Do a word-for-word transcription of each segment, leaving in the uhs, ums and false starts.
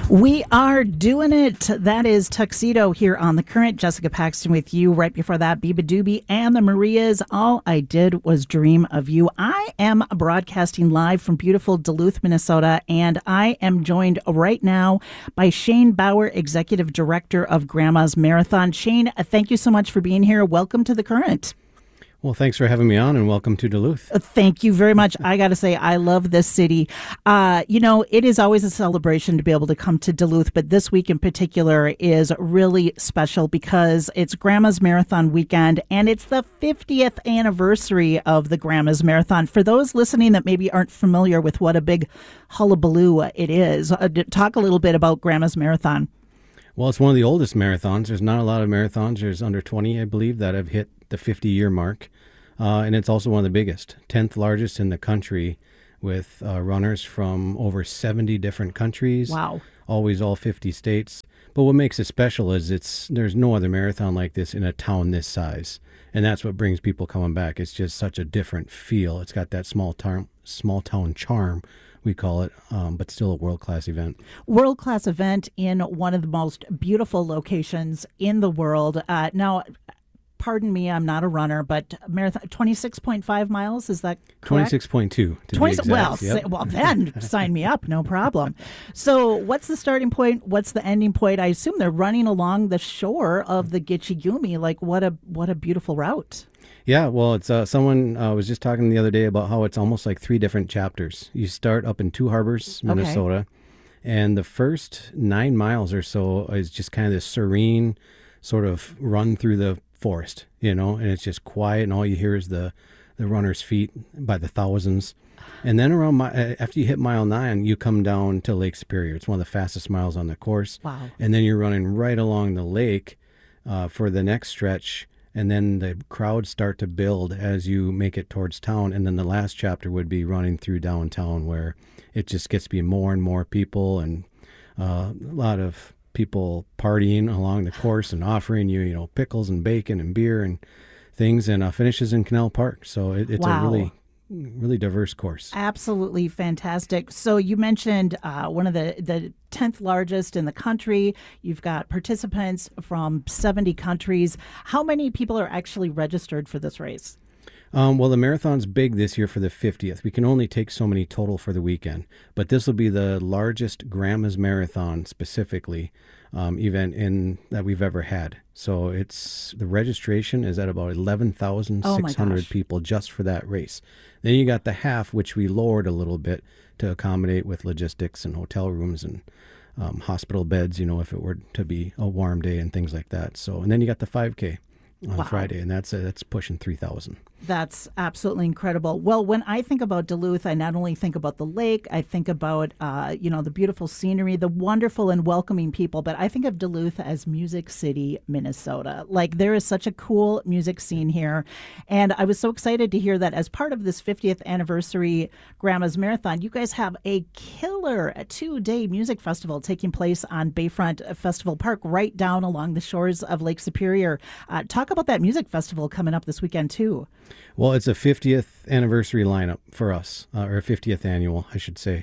We are doing it. That is Tuxedo here on The Current. Jessica Paxton with you. Right before that, Biba Doobie and the Marias. All I Did Was Dream of You. I am broadcasting live from beautiful Duluth, Minnesota, and I am joined right now by Shane Bauer, Executive Director of Grandma's Marathon. Shane, thank you so much for being here. Welcome to The Current. Well, thanks for having me on, and welcome to Duluth. Thank you very much. I got to say, I love this city. Uh, you know, it is always a celebration to be able to come to Duluth, but this week in particular is really special because it's Grandma's Marathon weekend, and it's the fiftieth anniversary of the Grandma's Marathon. For those listening that maybe aren't familiar with what a big hullabaloo it is, uh, talk a little bit about Grandma's Marathon. Well, it's one of the oldest marathons. There's not a lot of marathons. There's under twenty, I believe, that have hit the fifty-year mark. Uh, and it's also one of the biggest, tenth largest in the country, with uh, runners from over seventy different countries. Wow. Always all fifty states. But what makes it special is it's there's no other marathon like this in a town this size. And that's what brings people coming back. It's just such a different feel. It's got that small town, small town charm, we call it, um, but still a world-class event. World-class event in one of the most beautiful locations in the world. Uh, now, pardon me, I'm not a runner, but marathon twenty-six point five miles, is that correct? twenty-six point two to twenty, be exact. well, Yep. say, well, then sign me up, no problem. So what's the starting point? What's the ending point? I assume they're running along the shore of the Gitche Gumee. Like, what a what a beautiful route. Yeah, well, it's uh, someone uh, was just talking the other day about how it's almost like three different chapters. You start up in Two Harbors, Minnesota, okay. And the first nine miles or so is just kind of this serene sort of run through the forest, you know, and it's just quiet, and all you hear is the, the runner's feet by the thousands. And then around my, after you hit mile nine, you come down to Lake Superior. It's one of the fastest miles on the course. Wow. And then you're running right along the lake uh, for the next stretch. And then the crowds start to build as you make it towards town. And then the last chapter would be running through downtown, where it just gets to be more and more people, and uh, a lot of people partying along the course and offering you, you know, pickles and bacon and beer and things, and uh, finishes in Canal Park. So it, it's wow. a really, really diverse course. Absolutely fantastic. So you mentioned uh, one of the, the tenth largest in the country. You've got participants from seventy countries. How many people are actually registered for this race? Um, well, the marathon's big this year for the fiftieth. We can only take so many total for the weekend, but this will be the largest Grandma's Marathon specifically um, event in that we've ever had. So it's the registration is at about eleven thousand six hundred oh people just for that race. Then you got the half, which we lowered a little bit to accommodate with logistics and hotel rooms and um, hospital beds, you know, if it were to be a warm day and things like that. So, and then you got the five K on wow. Friday, and that's uh, that's pushing three thousand. That's absolutely incredible. Well, when I think about Duluth, I not only think about the lake, I think about, uh, you know, the beautiful scenery, the wonderful and welcoming people, but I think of Duluth as Music City, Minnesota. Like, there is such a cool music scene here. And I was so excited to hear that as part of this fiftieth anniversary Grandma's Marathon, you guys have a killer a two-day music festival taking place on Bayfront Festival Park, right down along the shores of Lake Superior. Uh, talk about that music festival coming up this weekend, too. Well, it's a fiftieth anniversary lineup for us, uh, or fiftieth annual, I should say.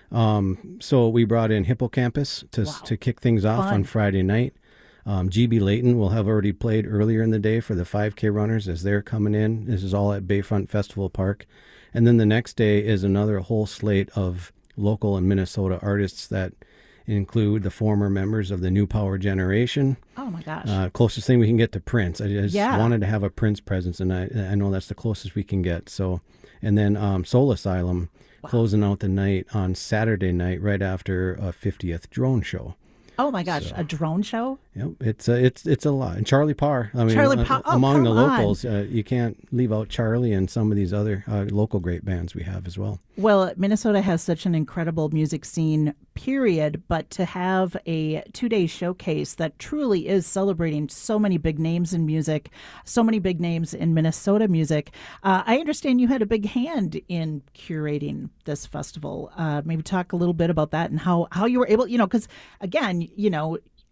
Um, so we brought in Hippocampus to wow. to kick things off Fun. on Friday night. Um, G B Layton will have already played earlier in the day for the five K runners as they're coming in. This is all at Bayfront Festival Park. And then the next day is another whole slate of local and Minnesota artists that include the former members of the New Power Generation. Oh, my gosh. Uh, closest thing we can get to Prince. I just yeah. wanted to have a Prince presence, and I, I know that's the closest we can get. So, and then um, Soul Asylum wow. closing out the night on Saturday night right after a fiftieth drone show. Oh, my gosh. So, a drone show? Yep, it's uh, it's it's a lot. And Charlie Parr. I mean, Charlie uh, Parr. Oh, among the come locals, uh, you can't leave out Charlie and some of these other uh, local great bands we have as well. Well, Minnesota has such an incredible music scene, period, but to have a two-day showcase that truly is celebrating so many big names in music, so many big names in Minnesota music. Uh, I understand you had a big hand in curating this festival. Uh, maybe talk a little bit about that and how, how you were able, you know, because, again, you know,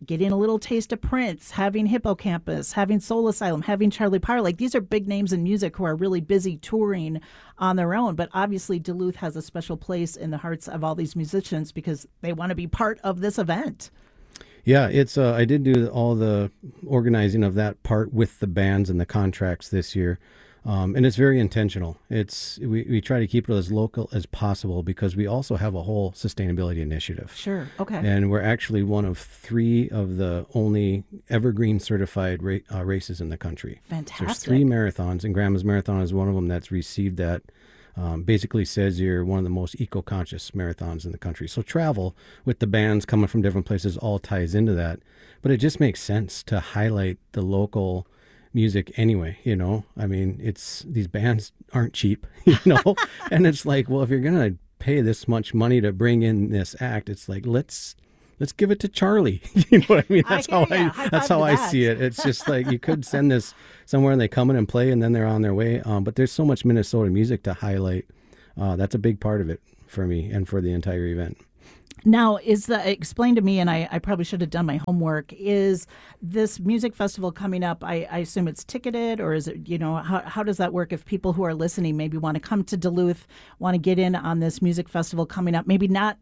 getting a little taste of Prince, having Hippocampus, having Soul Asylum, having Charlie Parr. Like, these are big names in music who are really busy touring on their own. But obviously, Duluth has a special place in the hearts of all these musicians because they want to be part of this event. Yeah, it's. Uh, I did do all the organizing of that part with the bands and the contracts this year. Um, and it's very intentional. It's we, we try to keep it as local as possible because we also have a whole sustainability initiative. Sure. Okay. And we're actually one of three of the only evergreen certified ra- uh, races in the country. Fantastic. So there's three marathons, and Grandma's Marathon is one of them that's received that. Um, basically says you're one of the most eco-conscious marathons in the country. So travel with the bands coming from different places all ties into that. But it just makes sense to highlight the local music anyway, you know. I mean, it's these bands aren't cheap, you know. And it's like, well, if you're gonna pay this much money to bring in this act, it's like let's let's give it to Charlie. You know what I mean? That's I how I High that's how I that. see it. It's just like you could send this somewhere and they come in and play and then they're on their way. Um, but there's so much Minnesota music to highlight. Uh, that's a big part of it for me and for the entire event. Now, is the explain to me, and I, I probably should have done my homework, is this music festival coming up, I, I assume it's ticketed, or is it, you know, how, how does that work if people who are listening maybe want to come to Duluth, want to get in on this music festival coming up, maybe not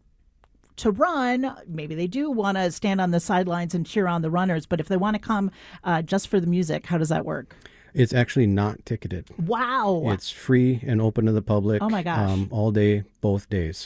to run, maybe they do want to stand on the sidelines and cheer on the runners, but if they want to come uh, just for the music, how does that work? It's actually not ticketed. Wow. It's free and open to the public. Oh, my gosh. Um, all day, both days.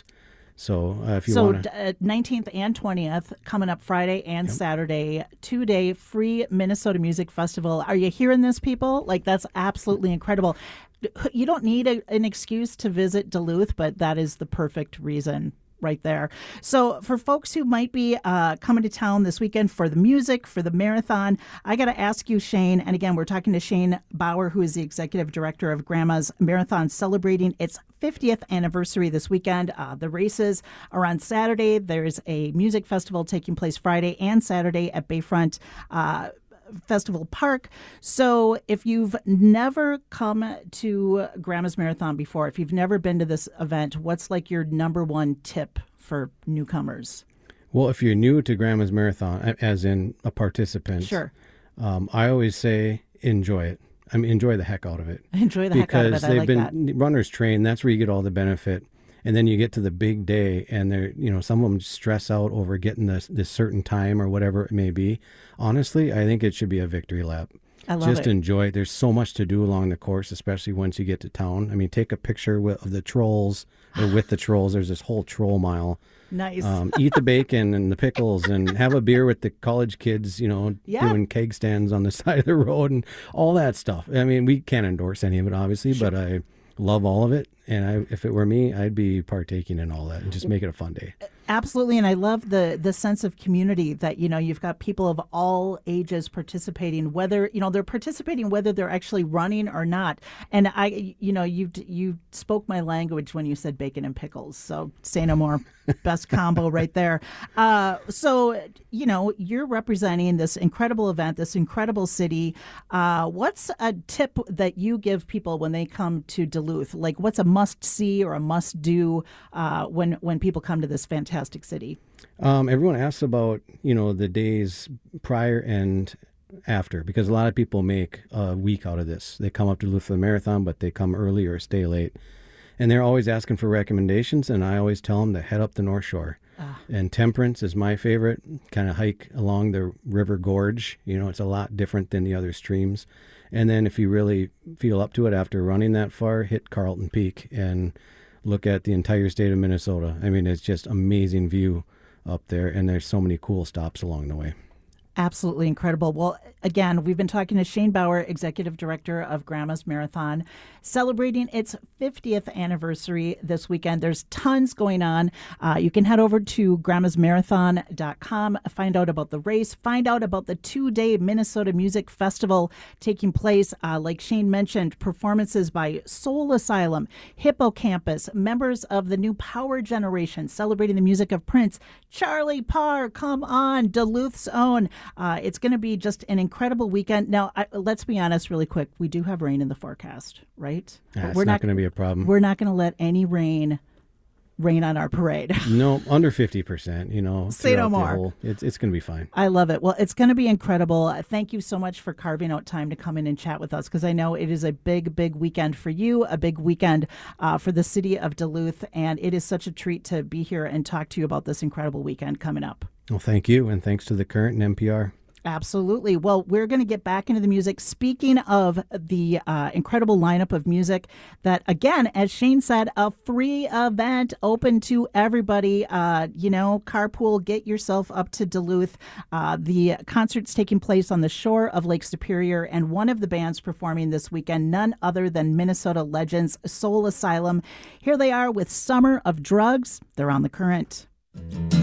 So uh, if you so want to... uh, nineteenth and twentieth, coming up Friday and yep. Saturday, two-day free Minnesota Music Festival. Are you hearing this, people? Like, that's absolutely incredible. You don't need a, an excuse to visit Duluth, but that is the perfect reason right there. So for folks who might be uh, coming to town this weekend for the music, for the marathon, I got to ask you, Shane, and again, we're talking to Shane Bauer, who is the executive director of Grandma's Marathon, celebrating its fiftieth anniversary this weekend. Uh, the races are on Saturday. There's a music festival taking place Friday and Saturday at Bayfront uh Festival Park. So if you've never come to Grandma's Marathon before, if you've never been to this event, what's like your number one tip for newcomers? Well, if you're new to Grandma's Marathon, as in a participant, sure. Um, I always say enjoy it. I mean, enjoy the heck out of it. Enjoy the heck out of it. I like that. Because they've been runners trained. That's where you get all the benefit. And then you get to the big day, and they're, you know, some of them stress out over getting this this certain time or whatever it may be. Honestly, I think it should be a victory lap. I love Just it. enjoy it. There's so much to do along the course, especially once you get to town. I mean, take a picture with, of the trolls or with the trolls. There's this whole troll mile. Nice. Um, eat the bacon and the pickles and have a beer with the college kids, you know, yeah. doing keg stands on the side of the road and all that stuff. I mean, we can't endorse any of it, obviously, sure. but I love all of it. And I, if it were me, I'd be partaking in all that and just make it a fun day. Absolutely. And I love the the sense of community that, you know, you've got people of all ages participating, whether, you know, they're participating, whether they're actually running or not. And I, you know, you you spoke my language when you said bacon and pickles. So say no more. Best combo right there. Uh, so, you know, you're representing this incredible event, this incredible city. Uh, what's a tip that you give people when they come to Duluth? Like, what's a must see or a must do uh, when when people come to this fantastic city? Um, everyone asks about, you know, the days prior and after, because a lot of people make a week out of this. They come up to Duluth for the marathon, but they come early or stay late. And they're always asking for recommendations, and I always tell them to head up the North Shore. Ah. And Temperance is my favorite, kind of hike along the River Gorge. You know, it's a lot different than the other streams. And then if you really feel up to it after running that far, hit Carlton Peak and look at the entire state of Minnesota. I mean, it's just amazing view up there, and there's so many cool stops along the way. Absolutely incredible. Well, again, we've been talking to Shane Bauer, Executive Director of Grandma's Marathon, celebrating its fiftieth anniversary this weekend. There's tons going on. Uh, you can head over to grandmas marathon dot com, find out about the race, find out about the two-day Minnesota Music Festival taking place. Uh, like Shane mentioned, performances by Soul Asylum, Hippocampus, members of the New Power Generation, celebrating the music of Prince, Charlie Parr, come on, Duluth's own. Uh, it's going to be just an incredible weekend. Now, I, let's be honest really quick. We do have rain in the forecast, right? Yeah, it's we're not, not going to be a problem. We're not going to let any rain rain on our parade. No, under fifty percent, you know. Say no more. Whole, it's it's going to be fine. I love it. Well, it's going to be incredible. Thank you so much for carving out time to come in and chat with us, because I know it is a big, big weekend for you, a big weekend uh, for the city of Duluth, and it is such a treat to be here and talk to you about this incredible weekend coming up. Well, thank you, and thanks to the Current and N P R. Absolutely. Well, we're going to get back into the music. Speaking of the uh, incredible lineup of music that, again, as Shane said, a free event open to everybody. Uh, you know, carpool, get yourself up to Duluth. Uh, the concert's taking place on the shore of Lake Superior, and one of the bands performing this weekend, none other than Minnesota legends Soul Asylum. Here they are with Summer of Drugs. They're on the Current.